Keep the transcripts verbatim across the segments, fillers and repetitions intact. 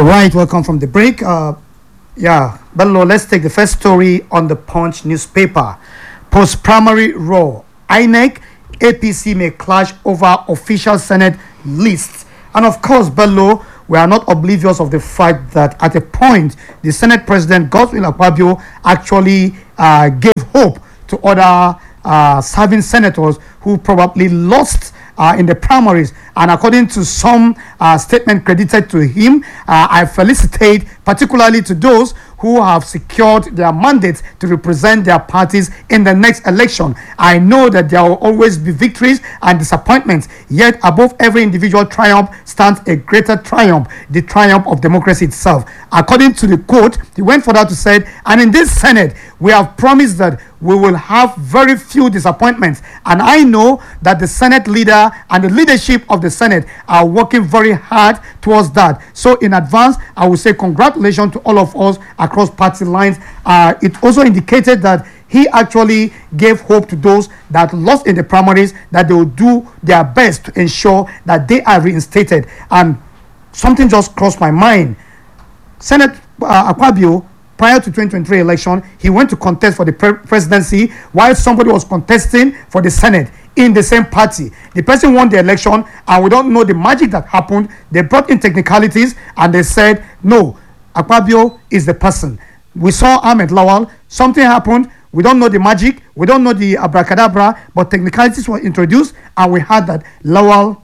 All right, welcome from the break. Uh, yeah, Bello, let's take the first story on the Punch newspaper. Post-primary row. I N E C, A P C may clash over official Senate list. And of course, Bello, we are not oblivious of the fact that at a point, the Senate President, Godswill Akpabio, actually uh, gave hope to other uh, serving senators who probably lost Uh, in the primaries, and according to some uh, statement credited to him, uh, I felicitate particularly to those who have secured their mandates to represent their parties in the next election. I know that there will always be victories and disappointments, yet above every individual triumph stands a greater triumph, the triumph of democracy itself. According to the quote, he went further to say, and in this Senate, we have promised that we will have very few disappointments, and I know that the Senate leader and the leadership of the Senate are working very hard towards that. So in advance, I will say congratulations to all of us across party lines. Uh, it also indicated that he actually gave hope to those that lost in the primaries, that they will do their best to ensure that they are reinstated. And something just crossed my mind. Senate uh, Akpabio, prior to twenty twenty-three election, he went to contest for the pre- presidency while somebody was contesting for the Senate in the same party. The person won the election, and we don't know the magic that happened. They brought in technicalities, and they said, no, Akpabio is the person. We saw Ahmed Lawal. Something happened. We don't know the magic. We don't know the abracadabra, but technicalities were introduced, and we heard that Lawal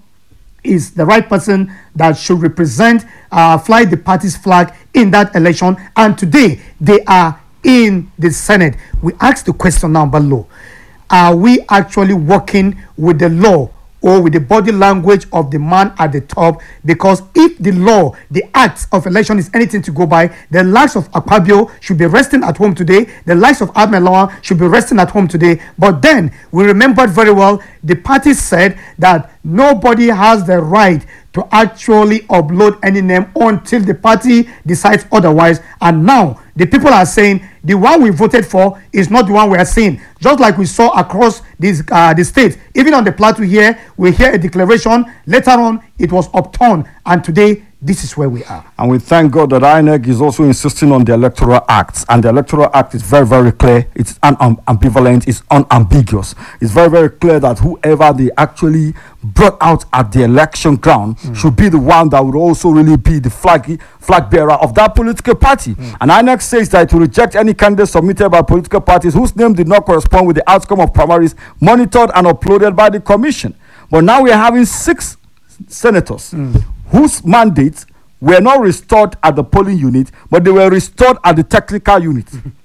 is the right person that should represent, uh, fly the party's flag in that election. And today, they are in the Senate. We ask the question now, Bello. Are we actually working with the law or with the body language of the man at the top? Because if the law, the acts of election is anything to go by, the likes of Akpabio should be resting at home today. The likes of Ahmed Lawal should be resting at home today. But then we remembered very well, the party said that nobody has the right to actually upload any name until the party decides otherwise. And now the people are saying the one we voted for is not the one we are seeing. Just like we saw across this, uh, the state, even on the plateau here, we hear a declaration. Later on, it was upturned, and today this is where we are. And we thank God that I N E C is also insisting on the Electoral Act, and the Electoral Act is very, very clear. It's un- um, ambivalent, it's unambiguous. It's very, very clear that whoever they actually brought out at the election ground mm. should be the one that would also really be the flag flag bearer of that political party. Mm. And I N E C says that to reject any candidate submitted by political parties whose name did not correspond with the outcome of primaries monitored and uploaded by the commission. But now we are having six senators mm. whose mandates were not restored at the polling unit, but they were restored at the technical unit.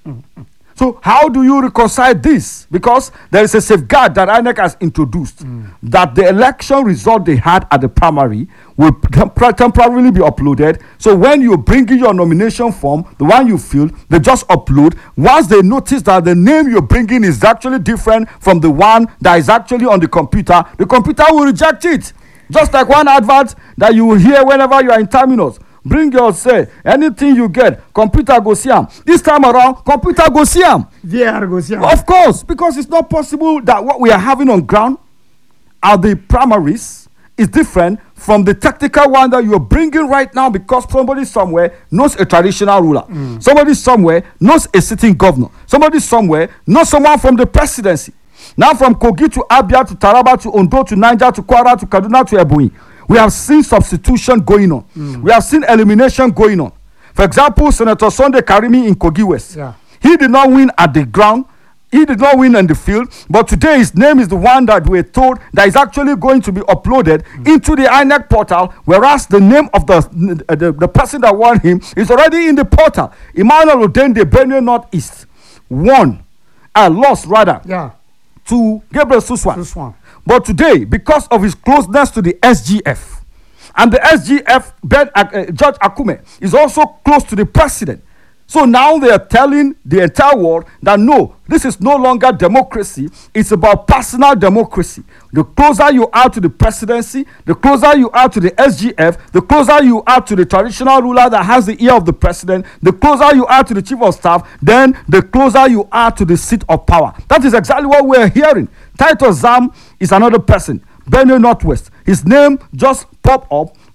So how do you reconcile this? Because there is a safeguard that I N E C has introduced mm. that the election result they had at the primary will temp- temporarily be uploaded. So when you bring in your nomination form, the one you fill, they just upload. Once they notice that the name you're bringing is actually different from the one that is actually on the computer, the computer will reject it. Just like one advert that you will hear whenever you are in terminals. Bring your say, anything you get, computer go see am. This time around, computer go see am. V R go see am. Of course, because it's not possible that what we are having on ground at the primaries is different from the tactical one that you are bringing right now, because somebody somewhere knows a traditional ruler. Mm. Somebody somewhere knows a sitting governor. Somebody somewhere knows someone from the presidency. Now from Kogi to Abia to Taraba to Ondo to Niger to Kwara to Kaduna to Ebonyi, we have seen substitution going on. Mm. We have seen elimination going on. For example, Senator Sunday Karimi in Kogi West. Yeah. He did not win at the ground. He did not win in the field. But today his name is the one that we're told that is actually going to be uploaded mm. into the I N E C portal, whereas the name of the, the, the person that won him is already in the portal. Emmanuel Odende, Benue Northeast, won. Uh, lost rather. Yeah. To Gabriel Suswan. Suswan. But today, because of his closeness to the S G F, and the S G F, Ben, uh, uh, Judge Akume, is also close to the president. So now they are telling the entire world that no, this is no longer democracy. It's about personal democracy. The closer you are to the presidency, the closer you are to the S G F, the closer you are to the traditional ruler that has the ear of the president, the closer you are to the chief of staff, then the closer you are to the seat of power. That is exactly what we're hearing. Titus Zam is another person. Benue Northwest. His name just popped up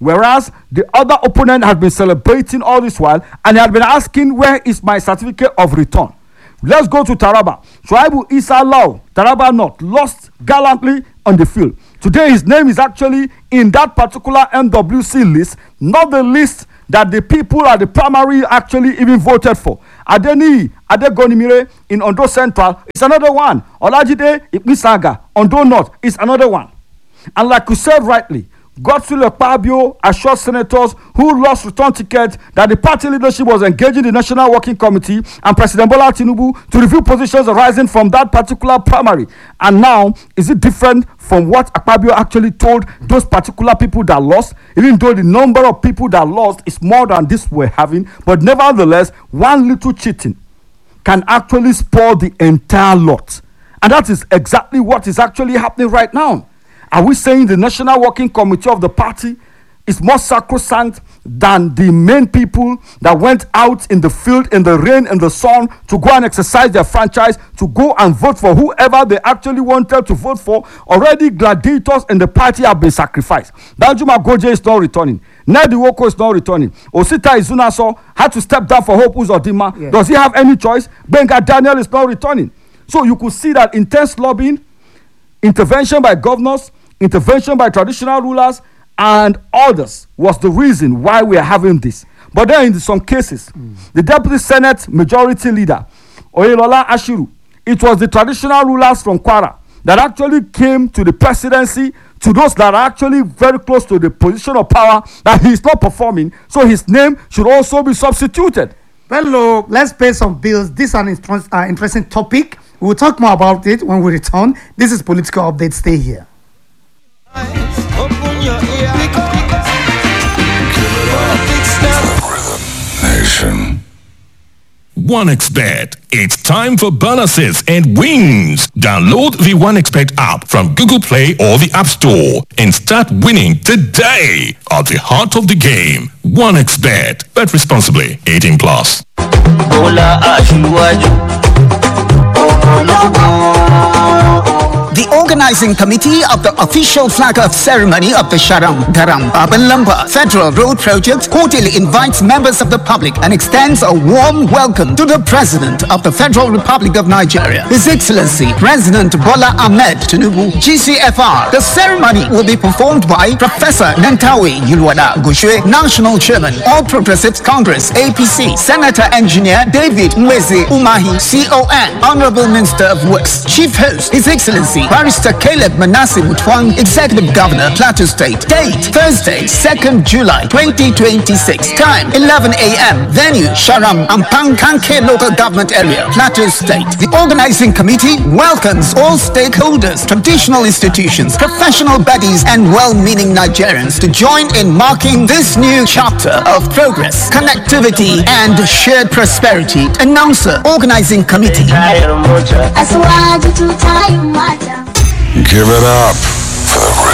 Whereas the other opponent had been celebrating all this while, and he had been asking, where is my certificate of return? Let's go to Taraba. Shuaibu Isa Lau, Taraba North, lost gallantly on the field. Today his name is actually in that particular M W C list, not the list that the people at the primary actually even voted for. Adeni Adegonimire in Ondo Central is another one. Olajide Ikmisaga, Ondo North, is another one. And like you said rightly, Godswill Akpabio assured senators who lost return tickets that the party leadership was engaging the National Working Committee and President Bola Tinubu to review positions arising from that particular primary. And now, is it different from what Akpabio actually told those particular people that lost? Even though the number of people that lost is more than this we're having, but nevertheless, one little cheating can actually spoil the entire lot. And that is exactly what is actually happening right now. Are we saying the National Working Committee of the party is more sacrosanct than the main people that went out in the field, in the rain, in the sun, to go and exercise their franchise, to go and vote for whoever they actually wanted to vote for? Already gladiators in the party have been sacrificed. Danjuma Goje is not returning. Nedi Woko is not returning. Osita Izunaso had to step down for Hope Uzodinma. Yeah. Does he have any choice? Benga Daniel is not returning. So you could see that intense lobbying, intervention by governors, intervention by traditional rulers and others was the reason why we are having this. But then in some cases, mm. the Deputy Senate Majority Leader, Oyelola Ashiru, it was the traditional rulers from Kwara that actually came to the presidency, to those that are actually very close to the position of power, that he is not performing, so his name should also be substituted. Well, uh, let's pay some bills. This is an inter- uh, interesting topic. We'll talk more about it when we return. This is Political Update. Stay here. Open your ear. Nation. OneXBet. It's time for bonuses and wins. Download the OneXBet app from Google Play or the App Store and start winning today. At the heart of the game, OneXBet. Bet responsibly. eighteen plus. The organizing committee of the official flag-off ceremony of the Sharam Dharam Baban Federal Road Project cordially invites members of the public and extends a warm welcome to the President of the Federal Republic of Nigeria, His Excellency President Bola Ahmed Tinubu, G C F R. The ceremony will be performed by Professor Nantawe Yulwada Gushwe, National Chairman, All Progressives Congress, A P C, Senator Engineer David Mweze Umahi, C O N, Honorable Minister of Works. Chief Host, His Excellency Barrister Caleb Manasseh Mutwang, Executive Governor, Plateau State. Date, Thursday, second July twenty twenty-six. Time, eleven a.m. Venue, Sharam Ampang Kanke Local Government Area, Plateau State. The organizing committee welcomes all stakeholders, traditional institutions, professional bodies, and well-meaning Nigerians to join in marking this new chapter of progress, connectivity, and shared prosperity. Announcer, Organizing Committee. Give it up for the